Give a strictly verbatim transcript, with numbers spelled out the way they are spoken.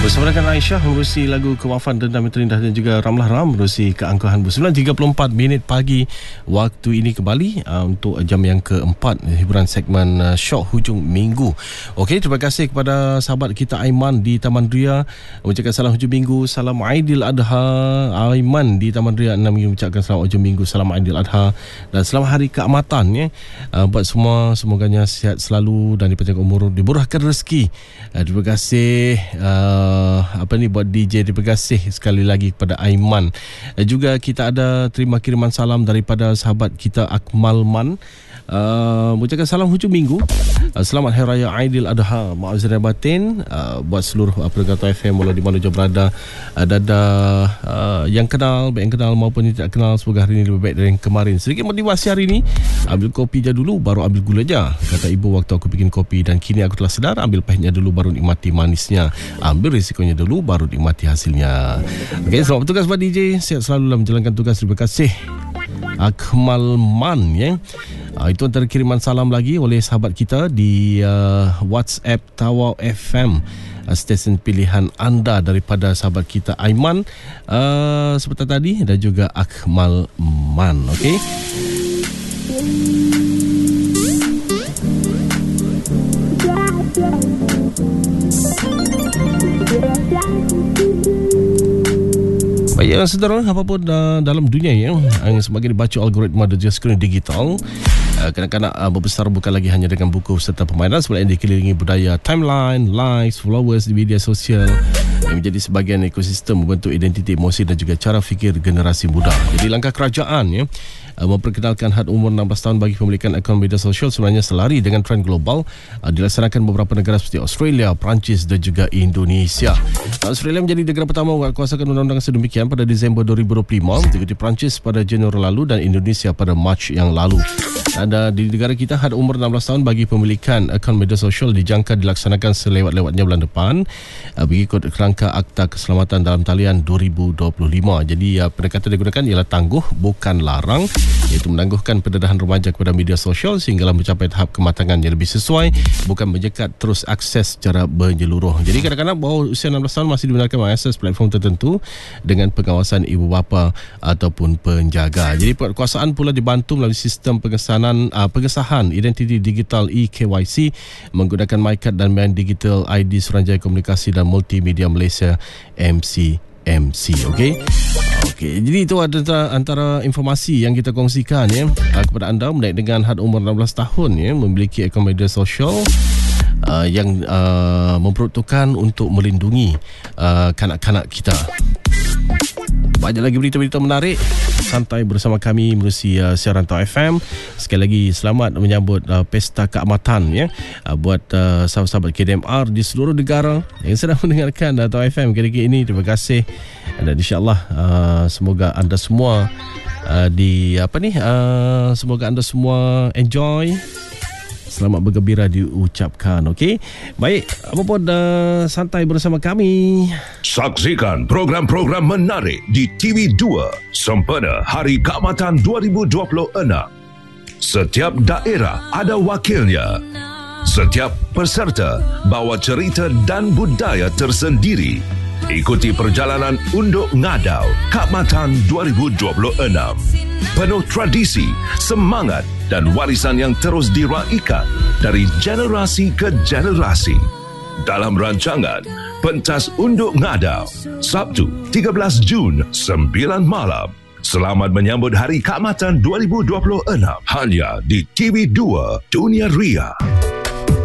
Bersama dengan Aisyah menerusi lagu Kewafan Dendam yang Terindah dan juga Ramlah Ram menerusi keangkuhan sembilan tiga puluh empat minit pagi waktu ini kembali uh, untuk jam yang keempat hiburan segmen uh, Syok Hujung Minggu. Okey, terima kasih kepada sahabat kita Aiman di Taman Ria mengucapkan salam hujung minggu, salam Aidil Adha. Aiman di Taman Ria enam mengucapkan salam hujung minggu, salam Aidil Adha dan selamat hari keamatan ya. Uh, buat semua semoganya sihat selalu dan dipanjangkan umur, dimurahkan rezeki. Uh, terima kasih uh, Uh, apa ni buat D J. Terima kasih sekali lagi kepada Aiman. uh, Juga kita ada terima kiriman salam daripada sahabat kita Akmal Man. Uh, mengucapkan salam hujung minggu, uh, selamat Hari Raya Aidil Adha, maaf zahir batin uh, buat seluruh uh, pendengar F M walau di mana saja berada. uh, Dada uh, yang kenal, baik yang kenal maupun yang tidak kenal, semoga hari ini lebih baik dari yang kemarin. Sedikit motivasi hari ini, ambil kopi je dulu baru ambil gula je, kata ibu waktu aku bikin kopi, dan kini aku telah sedar, ambil pahitnya dulu baru nikmati manisnya, ambil risikonya dulu baru nikmati hasilnya. Okey, selamat bertugas buat D J, sihat selalu dalam menjalankan tugas. Terima kasih Akmal Man ya. Uh, itu antara kiriman salam lagi oleh sahabat kita di uh, WhatsApp Tawau F M, uh, stesen pilihan anda, daripada sahabat kita Aiman uh, seperti tadi, dan juga Akmal Man. Okey. Baik, ya, saudara, apapun uh, dalam dunia ya, yang sebagai dibaca algoritma dan juga skrin digital, uh, kanak-kanak uh, berbesar bukan lagi hanya dengan buku serta permainan, sebelum dikelilingi budaya timeline, likes, followers di media sosial yang menjadi sebahagian ekosistem membentuk identiti, emosi dan juga cara fikir generasi muda. Jadi langkah kerajaan ya memperkenalkan had umur enam belas tahun bagi pemilikan akaun media sosial sebenarnya selari dengan trend global uh, dilaksanakan beberapa negara seperti Australia, Perancis dan juga Indonesia. Australia menjadi negara pertama menguatkuasakan undang-undang sedemikian pada Disember dua ribu dua puluh lima, diikuti Perancis pada Januari lalu dan Indonesia pada Mac yang lalu. Dan uh, di negara kita had umur enam belas tahun bagi pemilikan akaun media sosial dijangka dilaksanakan selewat-lewatnya bulan depan uh, mengikut kerangka Akta Keselamatan Dalam Talian dua ribu dua puluh lima. Jadi uh, pendekatan digunakan ialah tangguh bukan larang, iaitu menangguhkan pendedahan remaja kepada media sosial sehinggalah mencapai tahap kematangan yang lebih sesuai, bukan menyekat terus akses secara menyeluruh. Jadi kadang-kadang bawah usia enam belas tahun masih dibenarkan mengakses platform tertentu dengan pengawasan ibu bapa ataupun penjaga. Jadi penguasaan pula dibantu melalui sistem pengesahan uh, pengesahan identiti digital E K Y C menggunakan MyCard dan Man Digital I D Suruhanjaya Komunikasi dan Multimedia Malaysia M C M C. Okey. Okey, jadi itu antara, antara informasi yang kita kongsikan ya kepada anda mengenai dengan had umur enam belas tahun ya memiliki akaun media sosial uh, yang uh, memperuntukkan untuk melindungi uh, kanak-kanak kita. Banyak lagi berita-berita menarik. Santai bersama kami menerusi uh, siaran Tau F M. Sekali lagi selamat menyambut uh, Pesta Keamatan ya uh, buat uh, sahabat-sahabat K D M R di seluruh negara yang sedang mendengarkan uh, Tau F M ketika ini. Terima kasih, dan insya-Allah uh, semoga anda semua uh, di apa ni uh, semoga anda semua enjoy. Selamat bergembira diucapkan. Okey. Baik, apa pun uh, santai bersama kami. Saksikan program-program menarik di T V dua sempena Hari Keamatan dua ribu dua puluh enam. Setiap daerah ada wakilnya. Setiap peserta bawa cerita dan budaya tersendiri. Ikuti perjalanan Unduk Ngadau Keamatan dua ribu dua puluh enam. Penuh tradisi, semangat dan warisan yang terus diraikan dari generasi ke generasi. Dalam rancangan Pentas Unduk Ngadau, Sabtu tiga belas Jun sembilan malam. Selamat menyambut Hari Keamatan dua ribu dua puluh enam hanya di T V dua Dunia Ria.